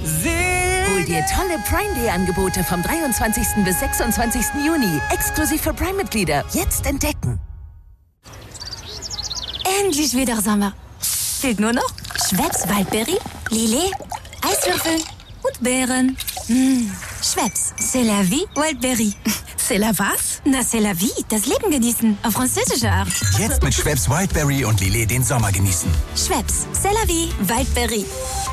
Hol dir tolle Prime Day Angebote vom 23. bis 26. Juni. Exklusiv für Prime-Mitglieder. Jetzt entdecken. Endlich wieder Sommer. Fehlt nur noch Schweppes Waldbeere, Lillet, Eiswürfel und Beeren. Schweppes, c'est la vie, Waldbeere. C'est la was? Na, c'est la vie, das Leben genießen, auf französische Art. Jetzt mit Schweppes Wildberry und Lillet den Sommer genießen. Schweppes, c'est la vie, Waldbeere.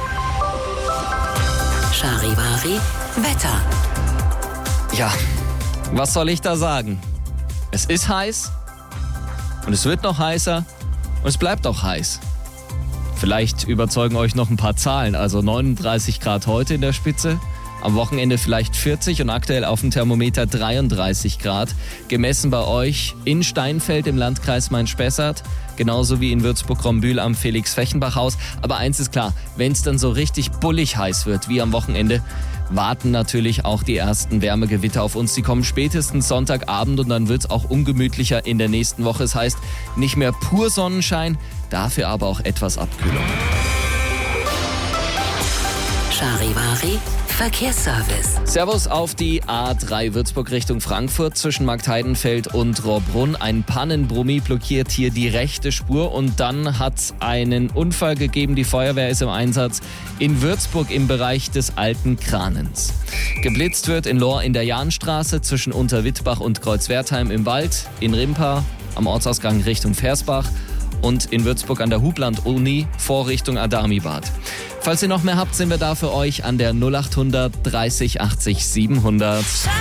Charivari, Wetter. Ja, was soll ich da sagen? Es ist heiß und es wird noch heißer und es bleibt auch heiß. Vielleicht überzeugen euch noch ein paar Zahlen, also 39 Grad heute in der Spitze, am Wochenende vielleicht 40 und aktuell auf dem Thermometer 33 Grad. Gemessen bei euch in Steinfeld im Landkreis Main-Spessart, genauso wie in Würzburg-Rombühl am Felix-Fechenbach-Haus. Aber eins ist klar, wenn es dann so richtig bullig heiß wird wie am Wochenende, warten natürlich auch die ersten Wärmegewitter auf uns. Die kommen spätestens Sonntagabend und dann wird es auch ungemütlicher in der nächsten Woche. Das heißt, nicht mehr pur Sonnenschein, dafür aber auch etwas Abkühlung. Charivari, Verkehrsservice. Servus auf die A3 Würzburg Richtung Frankfurt zwischen Marktheidenfeld und Rohrbrunn. Ein Pannenbrummi blockiert hier die rechte Spur und dann hat es einen Unfall gegeben. Die Feuerwehr ist im Einsatz in Würzburg im Bereich des Alten Kranens. Geblitzt wird in Lohr in der Jahnstraße zwischen Unterwittbach und Kreuzwertheim im Wald, in Rimpa am Ortsausgang Richtung Versbach und in Würzburg an der Hubland-Uni Vorrichtung Adamibad. Falls ihr noch mehr habt, sind wir da für euch an der 0800 30 80 700.